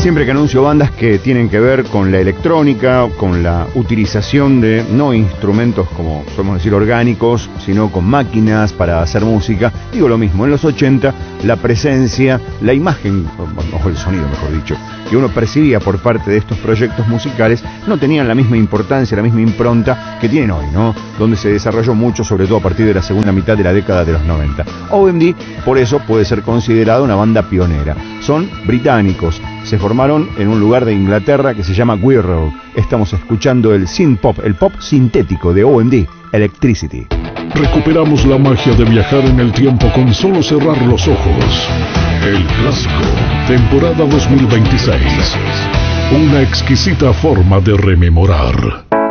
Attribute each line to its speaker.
Speaker 1: Siempre que anuncio bandas que tienen que ver con la electrónica, con la utilización de no instrumentos como solemos decir orgánicos, sino con máquinas para hacer música, digo lo mismo, en los 80 la presencia, la imagen, o el sonido mejor dicho, que uno percibía por parte de estos proyectos musicales no tenían la misma importancia, la misma impronta que tienen hoy, ¿no? Donde se desarrolló mucho, sobre todo a partir de la segunda mitad de la década de los 90. OMD, por eso, puede ser considerada una banda pionera. Son británicos, se formaron en un lugar de Inglaterra que se llama Wirral. Estamos escuchando el synth pop, el pop sintético de OMD, Electricity.
Speaker 2: Recuperamos la magia de viajar en el tiempo con solo cerrar los ojos. El clásico, temporada 2026. Una exquisita forma de rememorar.